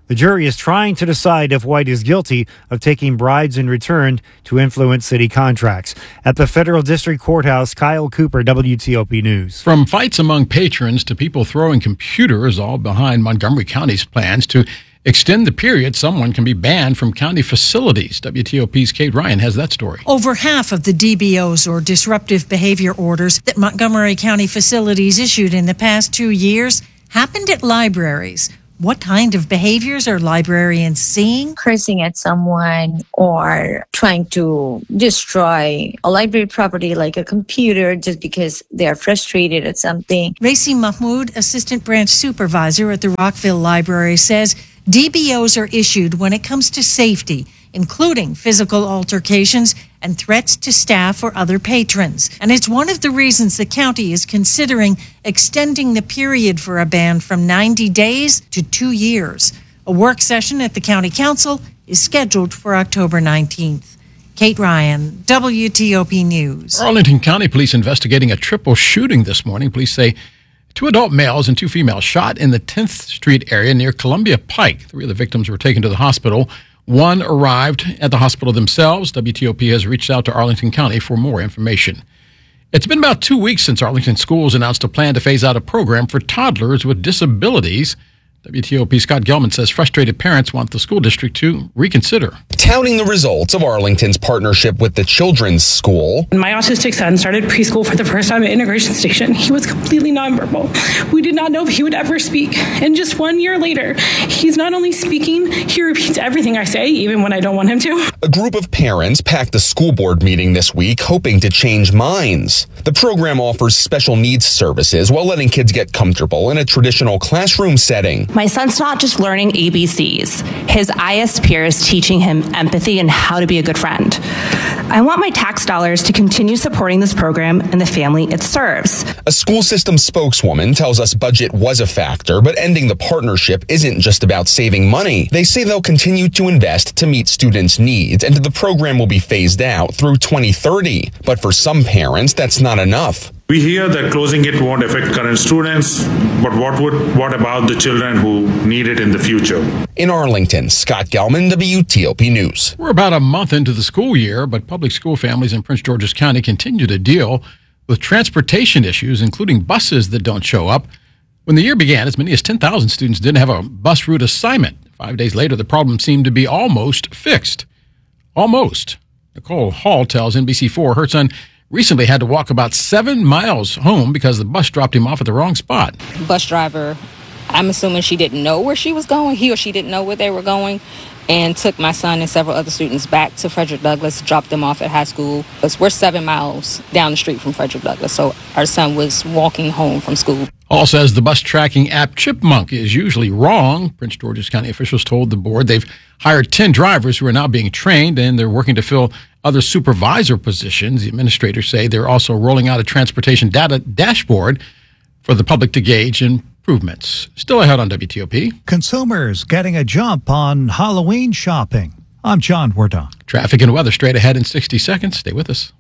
The jury is trying to decide if White is guilty of taking bribes in return to influence city contracts. At the Federal District Courthouse, Kyle Cooper, WTOP News. From fights among patrons to people throwing computers, all behind Montgomery County's plans to extend the period someone can be banned from county facilities. WTOP's Kate Ryan has that story. Over half of the DBOs, or disruptive behavior orders, that Montgomery County facilities issued in the past 2 years happened at libraries. What kind of behaviors are librarians seeing? Cursing at someone or trying to destroy a library property like a computer just because they are frustrated at something. Raisi Mahmoud, assistant branch supervisor at the Rockville Library, says DBOs are issued when it comes to safety, including physical altercations and threats to staff or other patrons. And it's one of the reasons the county is considering extending the period for a ban from 90 days to 2 years. A work session at the county council is scheduled for October 19th. Kate Ryan, WTOP News. Arlington County Police investigating a triple shooting this morning. Police say 2 adult males and 2 females shot in the 10th Street area near Columbia Pike. 3 of the victims were taken to the hospital. 1 arrived at the hospital themselves. WTOP has reached out to Arlington County for more information. It's been about 2 weeks since Arlington Schools announced a plan to phase out a program for toddlers with disabilities. WTOP Scott Gelman says frustrated parents want the school district to reconsider. Touting the results of Arlington's partnership with the Children's School. My autistic son started preschool for the first time at Integration Station. He was completely nonverbal. We did not know if he would ever speak. And just 1 year later, he's not only speaking, he repeats everything I say, even when I don't want him to. A group of parents packed the school board meeting this week, hoping to change minds. The program offers special needs services while letting kids get comfortable in a traditional classroom setting. My son's not just learning ABCs. His IS peer is teaching him empathy and how to be a good friend. I want my tax dollars to continue supporting this program and the family it serves. A school system spokeswoman tells us budget was a factor, but ending the partnership isn't just about saving money. They say they'll continue to invest to meet students' needs, and the program will be phased out through 2030. But for some parents, that's not enough. We hear that closing it won't affect current students, but what about the children who need it in the future? In Arlington, Scott Gelman, WTOP News. We're about a month into the school year, but public school families in Prince George's County continue to deal with transportation issues, including buses that don't show up. When the year began, as many as 10,000 students didn't have a bus route assignment. 5 days later, the problem seemed to be almost fixed. Almost. Nicole Hall tells NBC4 her son recently had to walk about 7 miles home because the bus dropped him off at the wrong spot. Bus driver, I'm assuming she didn't know where she was going. He or she didn't know where they were going, and took my son and several other students back to Frederick Douglass, dropped them off at high school. We're 7 miles down the street from Frederick Douglass, so our son was walking home from school. Hall says the bus tracking app Chipmunk is usually wrong. Prince George's County officials told the board they've hired 10 drivers who are now being trained, and they're working to fill other supervisor positions. The administrators say they're also rolling out a transportation data dashboard for the public to gauge improvements. Still ahead on WTOP. Consumers getting a jump on Halloween shopping. I'm John Wardon. Traffic and weather straight ahead in 60 seconds. Stay with us.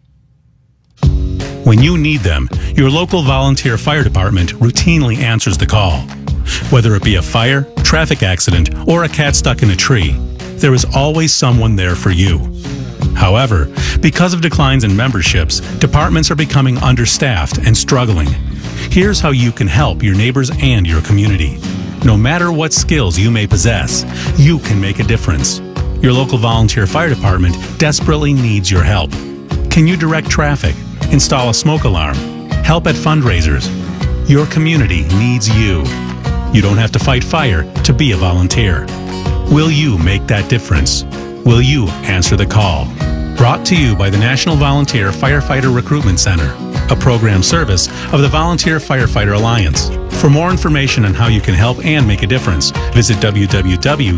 When you need them, your local volunteer fire department routinely answers the call. Whether it be a fire, traffic accident, or a cat stuck in a tree, there is always someone there for you. However, because of declines in memberships, departments are becoming understaffed and struggling. Here's how you can help your neighbors and your community. No matter what skills you may possess, you can make a difference. Your local volunteer fire department desperately needs your help. Can you direct traffic, install a smoke alarm, help at fundraisers? Your community needs you. You don't have to fight fire to be a volunteer. Will you make that difference? Will you answer the call? Brought to you by the National Volunteer Firefighter Recruitment Center, a program service of the Volunteer Firefighter Alliance. For more information on how you can help and make a difference, visit www.nvfrc.org.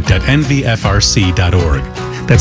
That's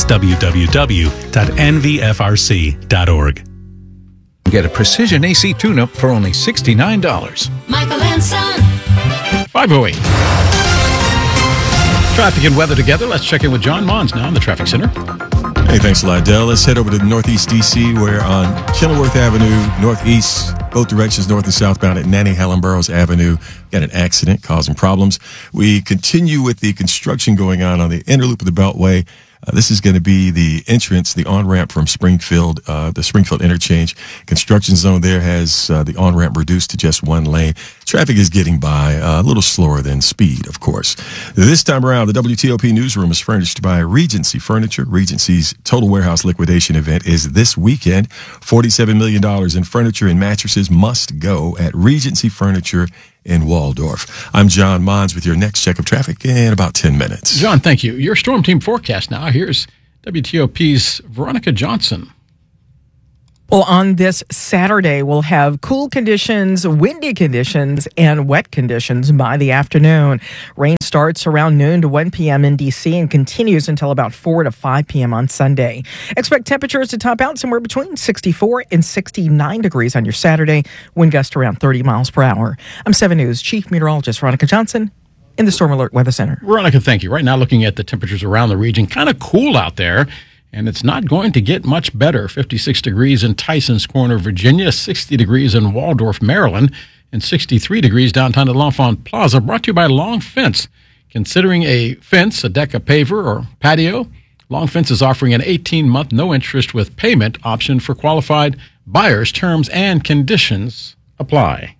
www.nvfrc.org. Get a precision AC tune-up for only $69. Michael and Son. 508. Traffic and weather together. Let's check in with John Mons now in the traffic center. Hey, thanks a lot, Dell. Let's head over to Northeast D.C., where on Kenilworth Avenue, northeast, both directions, north and southbound at Nanny Helen Burroughs Avenue, got an accident causing problems. We continue with the construction going on the inner loop of the Beltway. This is going to be the entrance, the on-ramp from Springfield, the Springfield interchange. Construction zone there has the on-ramp reduced to just one lane. Traffic is getting by a little slower than speed, of course. This time around, the WTOP newsroom is furnished by Regency Furniture. Regency's Total Warehouse Liquidation event is this weekend. $47 million in furniture and mattresses must go at Regency Furniture in Waldorf. I'm John Mons with your next check of traffic in about 10 minutes. John, thank you. Your Storm Team forecast now. Here's WTOP's Veronica Johnson. Well, on this Saturday, we'll have cool conditions, windy conditions, and wet conditions by the afternoon. Rain starts around noon to 1 p.m. in D.C. and continues until about 4 to 5 p.m. on Sunday. Expect temperatures to top out somewhere between 64 and 69 degrees on your Saturday. Wind gust around 30 miles per hour. I'm 7 News Chief Meteorologist Veronica Johnson in the Storm Alert Weather Center. Veronica, thank you. Right now, looking at the temperatures around the region, kind of cool out there. And it's not going to get much better. 56 degrees in Tysons Corner, Virginia, 60 degrees in Waldorf, Maryland, and 63 degrees downtown at L'Enfant Plaza. Brought to you by Long Fence. Considering a fence, a deck, a paver, or patio, Long Fence is offering an 18-month no-interest with payment option for qualified buyers. Terms and conditions apply.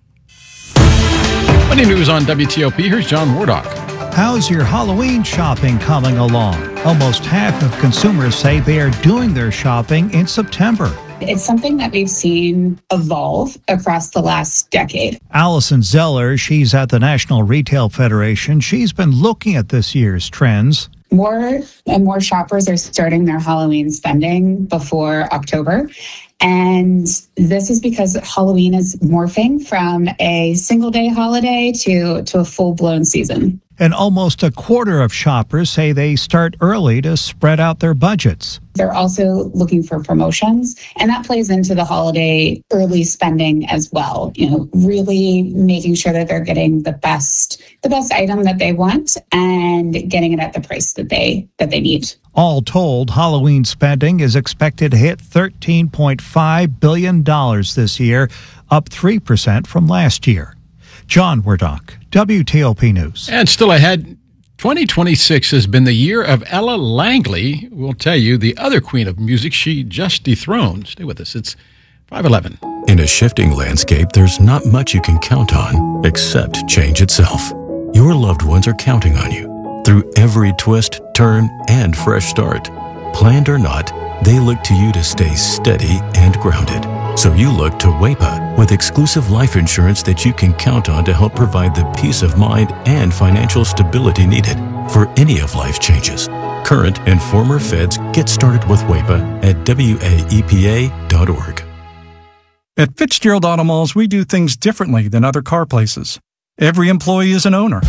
Money news on WTOP. Here's John Wardock. How's your Halloween shopping coming along? Almost half of consumers say they are doing their shopping in September. It's something that we've seen evolve across the last decade. Allison Zeller, she's at the National Retail Federation. She's been looking at this year's trends. More and more shoppers are starting their Halloween spending before October. And this is because Halloween is morphing from a single day holiday to a full-blown season. And almost a quarter of shoppers say they start early to spread out their budgets. They're also looking for promotions, and that plays into the holiday early spending as well. You know, really making sure that they're getting the best item that they want and getting it at the price that they need. All told, Halloween spending is expected to hit $13.5 billion this year, up 3% from last year. John Wardock, WTOP News. And still ahead, 2026 has been the year of Ella Langley. We'll tell you the other queen of music she just dethroned. Stay with us. It's 5:11. In a shifting landscape, there's not much you can count on except change itself. Your loved ones are counting on you through every twist, turn, and fresh start. Planned or not, they look to you to stay steady and grounded. So you look to WAEPA with exclusive life insurance that you can count on to help provide the peace of mind and financial stability needed for any of life's changes. Current and former feds get started with WAEPA at WAEPA.org. At Fitzgerald Auto Malls, we do things differently than other car places. Every employee is an owner.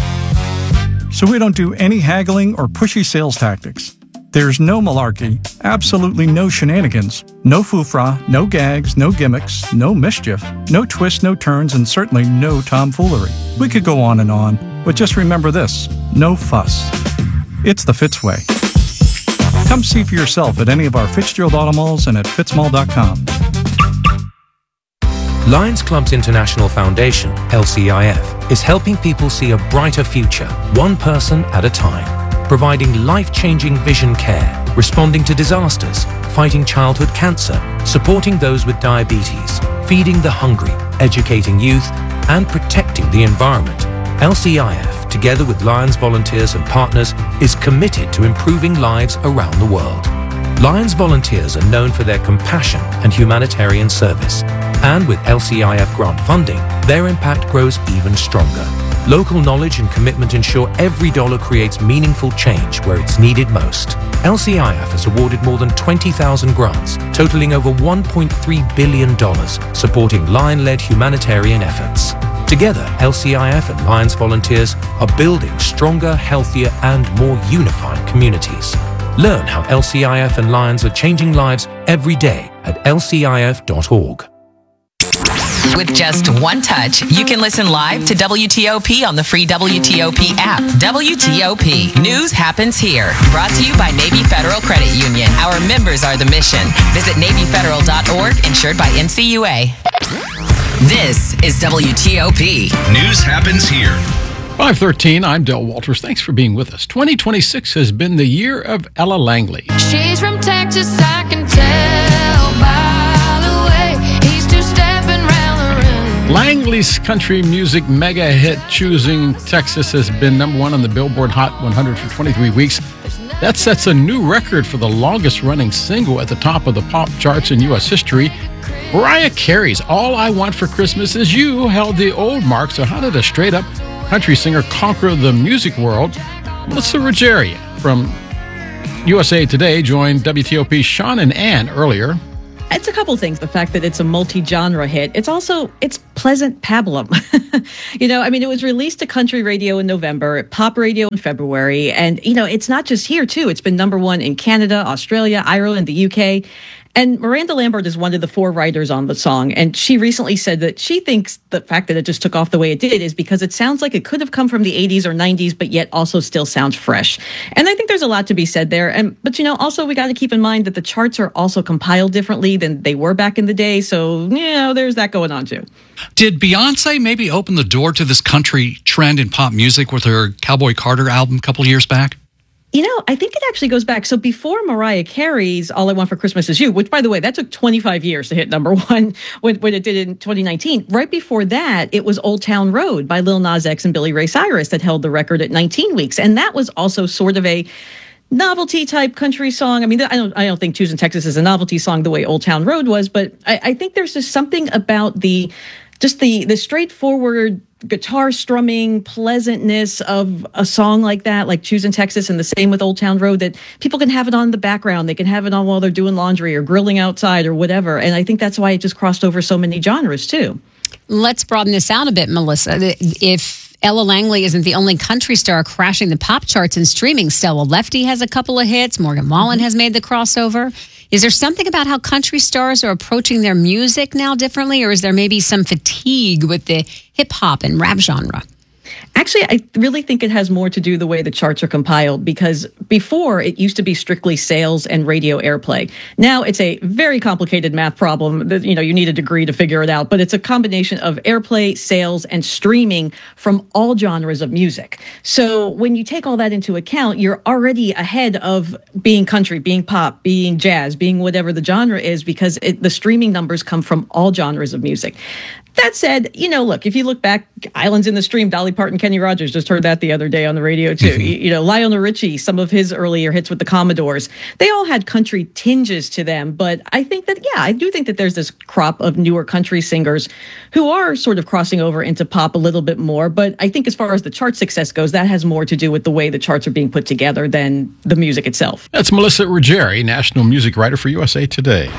So we don't do any haggling or pushy sales tactics. There's no malarkey, absolutely no shenanigans, no foofra, no gags, no gimmicks, no mischief, no twists, no turns, and certainly no tomfoolery. We could go on, but just remember this, no fuss. It's the Fitz way. Come see for yourself at any of our Fitzgerald Auto Malls and at fitzmall.com. Lions Clubs International Foundation, LCIF, is helping people see a brighter future, one person at a time. Providing life-changing vision care, responding to disasters, fighting childhood cancer, supporting those with diabetes, feeding the hungry, educating youth, and protecting the environment. LCIF, together with Lions volunteers and partners, is committed to improving lives around the world. Lions volunteers are known for their compassion and humanitarian service. And with LCIF grant funding, their impact grows even stronger. Local knowledge and commitment ensure every dollar creates meaningful change where it's needed most. LCIF has awarded more than 20,000 grants, totaling over $1.3 billion, supporting Lion-led humanitarian efforts. Together, LCIF and Lions volunteers are building stronger, healthier, and more unified communities. Learn how LCIF and Lions are changing lives every day at lcif.org. With just one touch, you can listen live to WTOP on the free WTOP app. WTOP. News happens here. Brought to you by Navy Federal Credit Union. Our members are the mission. Visit NavyFederal.org, insured by NCUA. This is WTOP. News happens here. 5:13, I'm Del Walters. Thanks for being with us. 2026 has been the year of Ella Langley. She's from Texas, I can tell by the way he's two-stepping round the room. Langley's country music mega hit Choosing Texas has been number one on the Billboard Hot 100 for 23 weeks. That sets a new record for the longest-running single at the top of the pop charts in U.S. history. Mariah Carey's All I Want for Christmas Is You held the old mark, so how did a straight-up country singer conquer the music world? Melissa Ruggieri from USA Today joined WTOP's Sean and Ann earlier. It's a couple things. The fact that it's a multi-genre hit. It's pleasant pablum. It was released to country radio in November, pop radio in February. And, it's not just here, too. It's been number one in Canada, Australia, Ireland, the UK. And Miranda Lambert is one of the 4 writers on the song. And she recently said that she thinks the fact that it just took off the way it did is because it sounds like it could have come from the 80s or 90s, but yet also still sounds fresh. And I think there's a lot to be said there. But also we got to keep in mind that the charts are also compiled differently than they were back in the day. So, there's that going on too. Did Beyonce maybe open the door to this country trend in pop music with her Cowboy Carter album a couple of years back? I think it actually goes back. So before Mariah Carey's All I Want for Christmas Is You, which, by the way, that took 25 years to hit number one when it did in 2019. Right before that, it was Old Town Road by Lil Nas X and Billy Ray Cyrus that held the record at 19 weeks. And that was also sort of a novelty type country song. I don't think Choosing Texas is a novelty song the way Old Town Road was, but I think there's just something about the straightforward guitar strumming pleasantness of a song like that, like Choosing Texas, and the same with Old Town Road, that people can have it on in the background. They can have it on while they're doing laundry or grilling outside or whatever. And I think that's why it just crossed over so many genres too. Let's broaden this out a bit, Melissa. If Ella Langley isn't the only country star crashing the pop charts and streaming, Stella Lefty has a couple of hits. Morgan Wallen has made the crossover. Is there something about how country stars are approaching their music now differently, or is there maybe some fatigue with the hip hop and rap genre? Actually, I really think it has more to do the way the charts are compiled, because before it used to be strictly sales and radio airplay. Now it's a very complicated math problem that, you need a degree to figure it out, but it's a combination of airplay, sales, and streaming from all genres of music. So when you take all that into account, you're already ahead of being country, being pop, being jazz, being whatever the genre is, because the streaming numbers come from all genres of music. That said, look, if you look back, Islands in the Stream, Dolly Parton, Kenny Rogers, just heard that the other day on the radio too. Lionel Richie, some of his earlier hits with the Commodores, they all had country tinges to them. But I think that, I do think that there's this crop of newer country singers who are sort of crossing over into pop a little bit more. But I think as far as the chart success goes, that has more to do with the way the charts are being put together than the music itself. That's Melissa Ruggieri, national music writer for USA Today.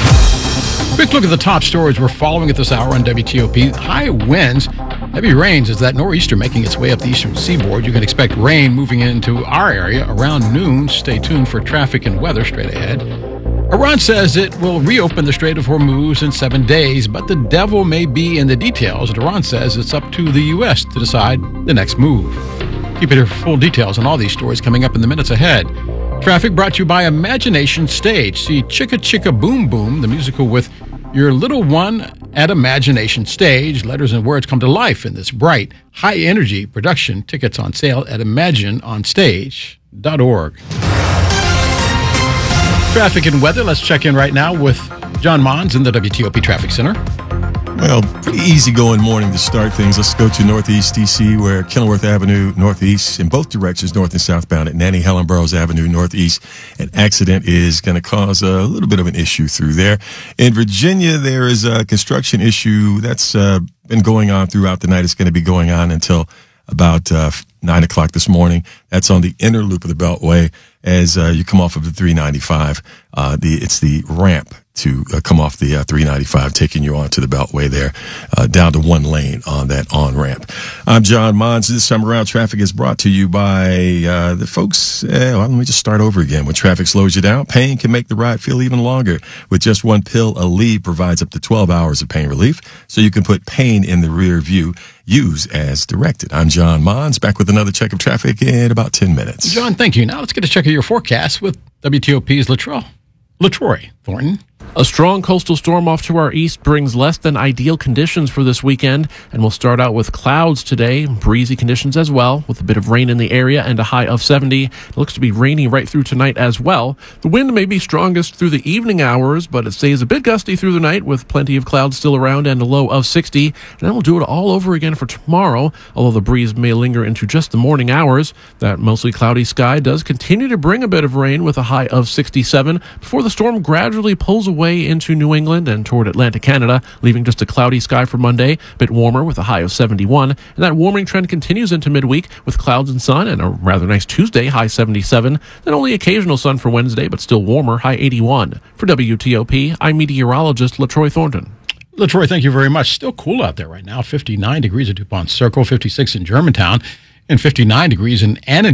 Quick look at the top stories we're following at this hour on WTOP. High winds, heavy rains as that nor'easter making its way up the eastern seaboard. You can expect rain moving into our area around noon. Stay tuned for traffic and weather straight ahead. Iran says it will reopen the Strait of Hormuz in 7 days, but the devil may be in the details. And Iran says it's up to the U.S. to decide the next move. Keep it for full details on all these stories coming up in the minutes ahead. Traffic brought to you by Imagination Stage. See Chicka Chicka Boom Boom, the musical with your little one at Imagination Stage. Letters and words come to life in this bright, high-energy production. Tickets on sale at imagineonstage.org. Traffic and weather. Let's check in right now with John Mons in the WTOP Traffic Center. Well, pretty easygoing morning to start things. Let's go to Northeast D.C., where Kenilworth Avenue Northeast, in both directions, north and southbound at Nanny Helen Burroughs Avenue Northeast. An accident is going to cause a little bit of an issue through there. In Virginia, there is a construction issue that's been going on throughout the night. It's going to be going on until about 9 o'clock this morning. That's on the inner loop of the Beltway as you come off of the 395. It's the ramp to come off the 395, taking you onto the Beltway there, down to one lane on that on-ramp. I'm John Mons. This time around, traffic is brought to you by the folks. Let me just start over again. When traffic slows you down, pain can make the ride feel even longer. With just one pill, Aleve provides up to 12 hours of pain relief, so you can put pain in the rear view. Use as directed. I'm John Mons, back with another check of traffic in about 10 minutes. John, thank you. Now let's get a check of your forecast with WTOP's LaTroy Thornton. A strong coastal storm off to our east brings less than ideal conditions for this weekend, and we'll start out with clouds today, breezy conditions as well, with a bit of rain in the area and a high of 70. It looks to be rainy right through tonight as well. The wind may be strongest through the evening hours, but it stays a bit gusty through the night with plenty of clouds still around and a low of 60. And then we'll do it all over again for tomorrow, although the breeze may linger into just the morning hours. That mostly cloudy sky does continue to bring a bit of rain with a high of 67 before the storm gradually pulls away into New England and toward Atlantic Canada, leaving just a cloudy sky for Monday, a bit warmer with a high of 71. And that warming trend continues into midweek with clouds and sun and a rather nice Tuesday, high 77. Then only occasional sun for Wednesday, but still warmer, high 81. For WTOP, I'm meteorologist LaTroy Thornton. LaTroy, thank you very much. Still cool out there right now. 59 degrees at DuPont Circle, 56 in Germantown, and 59 degrees in Annandale.